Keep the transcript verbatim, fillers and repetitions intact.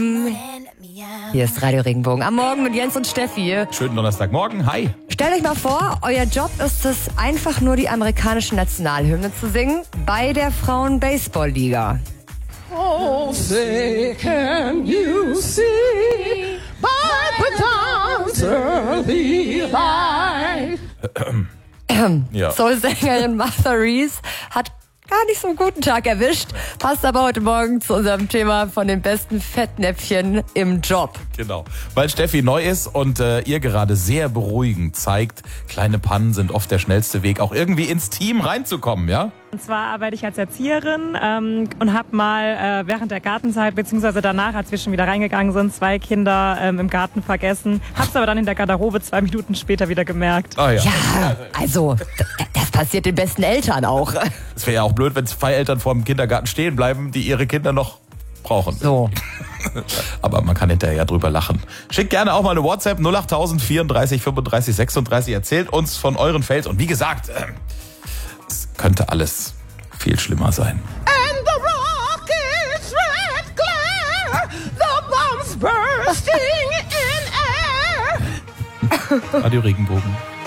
Hier ist Radio Regenbogen. Am Morgen mit Jens und Steffi. Schönen Donnerstagmorgen. Hi. Stellt euch mal vor, euer Job ist es, einfach nur die amerikanische Nationalhymne zu singen bei der Frauen-Baseball-Liga. Oh, say can you see by the dawn's early light. Ja. Soul-Sängerin Martha Reese hat gar nicht so einen guten Tag erwischt. Passt aber heute Morgen zu unserem Thema von den besten Fettnäpfchen im Job. Genau, weil Steffi neu ist und äh, ihr gerade sehr beruhigend zeigt, kleine Pannen sind oft der schnellste Weg, auch irgendwie ins Team reinzukommen, ja? Und zwar arbeite ich als Erzieherin ähm, und habe mal äh, während der Gartenzeit beziehungsweise danach, als wir schon wieder reingegangen sind, zwei Kinder ähm, im Garten vergessen. Hab's aber dann in der Garderobe zwei Minuten später wieder gemerkt. Ah, ja. Ja, also, d- das passiert den besten Eltern auch. Es wäre ja auch blöd, wenn zwei Eltern vor dem Kindergarten stehen bleiben, die ihre Kinder noch brauchen. So. Aber man kann hinterher drüber lachen. Schickt gerne auch mal eine WhatsApp null acht tausend vierunddreißig fünfunddreißig sechsunddreißig. Erzählt uns von euren Fails. Und wie gesagt, äh, es könnte alles viel schlimmer sein. And the rockets red glare, the bombs bursting in air. Radio Regenbogen.